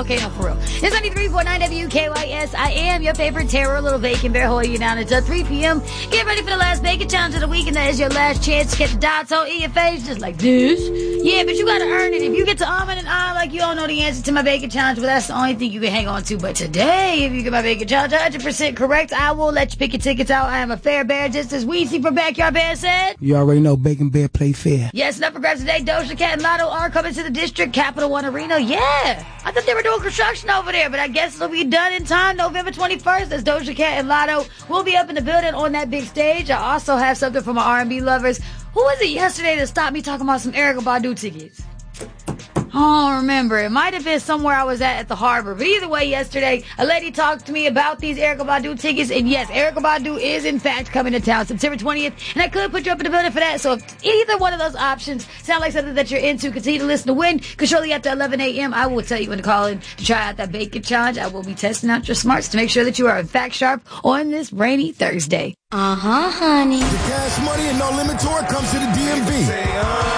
Okay, no, for real. It's 93.9 WKYS. I am your favorite terror, little bacon bear, holding you down until 3 p.m. Get ready for the last bacon challenge of the week, and that is your last chance to get the dots on in your face, just like this. Yeah, but you gotta earn it. If you get to and like you don't know the answer to my bacon challenge, but that's the only thing you can hang on to. But today, if you get my bacon challenge 100% correct, I will let you pick your tickets out. I am a fair bear, just as Weezy from Backyard Bear said. You already know Bacon Bear play fair. Yes, enough for grabs today. Doja Cat and Lotto are coming to the district Capital One Arena. Yeah, I thought they were doing construction over there, but I guess it'll be done in time. November 21st, as Doja Cat and Lotto will be up in the building on that big stage. I also have something for my R&B lovers. Who was it yesterday that stopped me talking about some Erykah Badu tickets? I don't remember. It might have been somewhere I was at the harbor. But either way, yesterday, a lady talked to me about these Erykah Badu tickets. And yes, Erykah Badu is, in fact, coming to town September 20th. And I could put you up in the building for that. So if either one of those options sound like something that you're into, continue to listen to win. Because shortly after 11 a.m., I will tell you when to call in to try out that bacon challenge. I will be testing out your smarts to make sure that you are, in fact, sharp on this rainy Thursday. Honey. The Cash Money and No Limit Tour comes to the DMV.